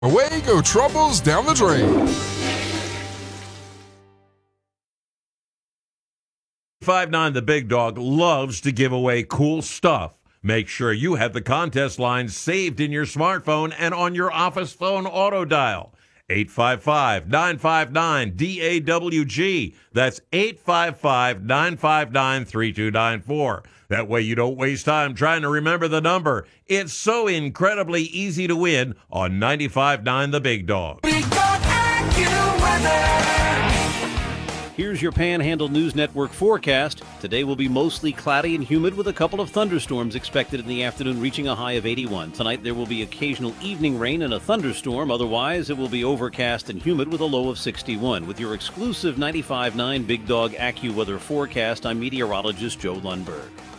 Away go troubles down the drain. 59 The Big Dog loves to give away cool stuff. Make sure you have the contest lines saved in your smartphone and on your office phone auto dial. 855-959-DAWG. That's 855-959-3294. That way you don't waste time trying to remember the number. It's so incredibly easy to win on 95.9 The Big Dog. Big Dog AccuWeather. Here's your Panhandle News Network forecast. Today will be mostly cloudy and humid with a couple of thunderstorms expected in the afternoon, reaching a high of 81. Tonight there will be occasional evening rain and a thunderstorm. Otherwise, it will be overcast and humid with a low of 61. With your exclusive 95.9 Big Dog AccuWeather forecast, I'm meteorologist Joe Lundberg.